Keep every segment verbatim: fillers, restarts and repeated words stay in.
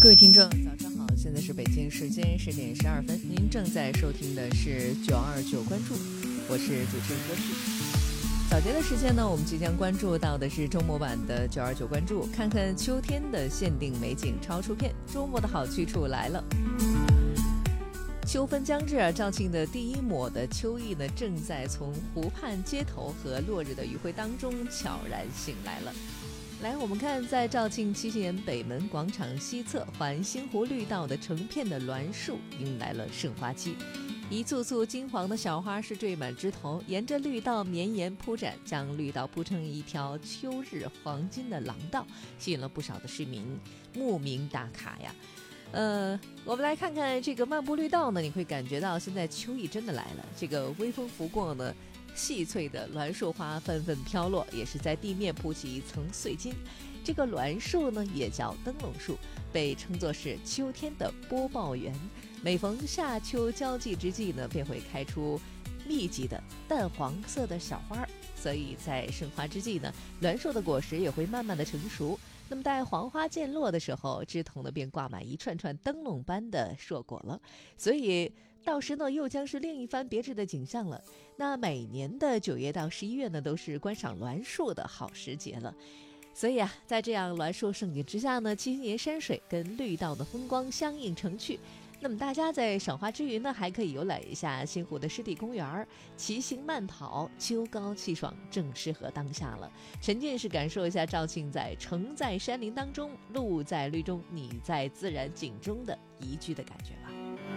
各位听众早上好，现在是北京时间十点十二分，您正在收听的是九二九关注，我是主持人郭旭。早节的时间呢，我们即将关注到的是周末版的九二九关注，看看秋天的限定美景超出片，周末的好去处来了。秋分将至啊，肇庆的第一抹的秋意呢，正在从湖畔街头和落日的余晖当中悄然醒来了。来，我们看，在肇庆七星岩北门广场西侧环星湖绿道的成片的栾树迎来了盛花期，一簇簇金黄的小花是缀满枝头，沿着绿道绵延铺展，将绿道铺成一条秋日黄金的廊道，吸引了不少的市民慕名打卡呀。呃，我们来看看这个漫步绿道呢，你会感觉到现在秋意真的来了。这个微风拂过呢，细脆的栾树花纷纷飘落，也是在地面铺起一层碎金。这个栾树呢，也叫灯笼树，被称作是秋天的播报员。每逢夏秋交际之际呢，便会开出密集的淡黄色的小花，所以在盛花之际呢，栾树的果实也会慢慢的成熟。那么待黄花渐落的时候，枝头呢便挂满一串串灯笼般的硕果了，所以到时呢又将是另一番别致的景象了。那每年的九月到十一月呢，都是观赏栾树的好时节了。所以啊，在这样栾树盛景之下呢，七星岩山水跟绿道的风光相映成趣。那么大家在赏花之余呢，还可以游览一下新湖的湿地公园，骑行慢跑，秋高气爽，正适合当下了。沉浸式感受一下肇庆在城在山林当中，路在绿中，你在自然景中的宜居的感觉吧。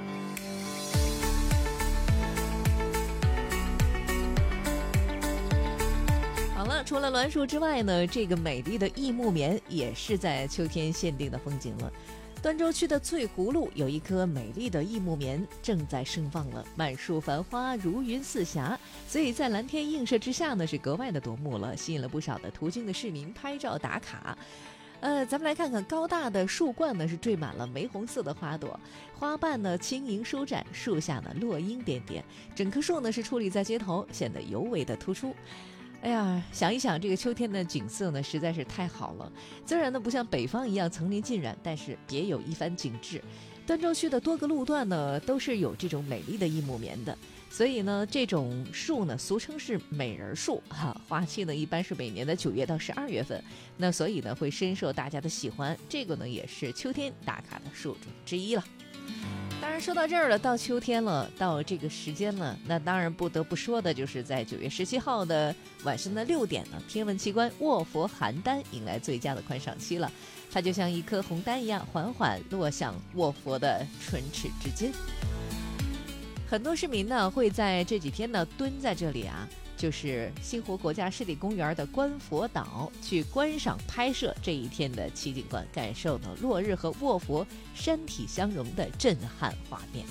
好了，除了栾树之外呢，这个美丽的益木棉也是在秋天限定的风景了。端州区的翠湖路有一棵美丽的益木棉正在盛放了，满树繁花如云似霞，所以在蓝天映射之下呢，是格外的夺目了，吸引了不少的途经的市民拍照打卡。呃，咱们来看看高大的树冠呢，是缀满了玫红色的花朵，花瓣呢轻盈舒展，树下呢落英点点，整棵树呢是矗立在街头，显得尤为的突出。哎呀，想一想这个秋天的景色呢，实在是太好了。虽然呢不像北方一样层林尽染，但是别有一番景致。端州区的多个路段呢，都是有这种美丽的益木棉的，所以呢，这种树呢，俗称是美人树哈、啊。花期呢，一般是每年的九月到十二月份，那所以呢，会深受大家的喜欢。这个呢，也是秋天打卡的树种之一了。当然说到这儿了，到秋天了，到这个时间了，那当然不得不说的就是在九月十七号的晚上的六点呢，天文奇观卧佛邯郸迎来最佳的观赏期了。它就像一颗红丹一样，缓缓落向卧佛的唇齿之间。很多市民呢会在这几天呢蹲在这里啊，就是新湖国家湿地公园的观佛岛，去观赏拍摄这一天的奇景观，感受呢落日和卧佛山体相融的震撼画面。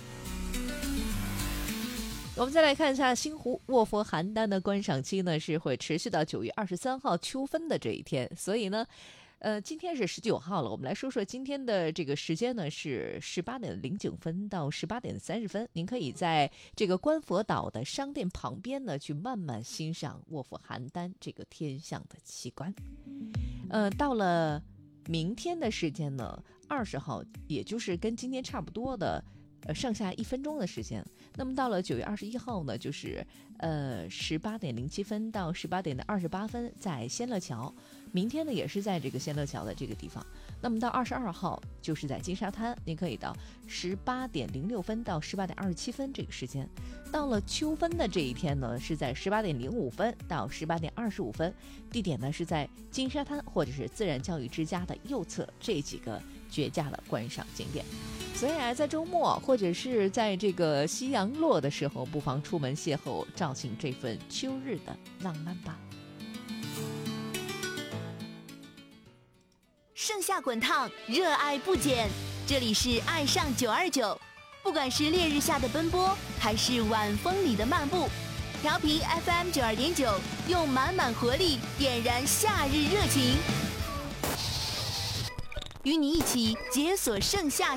我们再来看一下新湖卧佛邯郸的观赏期呢，是会持续到九月二十三号秋分的这一天，所以呢呃，今天是十九号了，我们来说说今天的这个时间呢，是十八点零九分到十八点三十分。您可以在这个观佛岛的商店旁边呢，去慢慢欣赏卧佛邯郸这个天象的奇观。呃，到了明天的时间呢，二十号，也就是跟今天差不多的。呃，上下一分钟的时间。那么到了九月二十一号呢，就是呃十八点零七分到十八点的二十八分，在仙乐桥。明天呢，也是在这个仙乐桥的这个地方。那么到二十二号，就是在金沙滩，您可以到十八点零六分到十八点二十七分这个时间。到了秋分的这一天呢，是在十八点零五分到十八点二十五分，地点呢是在金沙滩或者是自然教育之家的右侧这几个绝佳的观赏景点。所以啊，在周末或者是在这个夕阳落的时候，不妨出门邂逅肇庆这份秋日的浪漫吧。 盛夏滚烫，热爱不减。这里是爱上九二九，不管是烈日下的奔波，还是晚风里的漫步，调频 F M 九二点九，用满满活力点燃夏日热情，与你一起解锁盛夏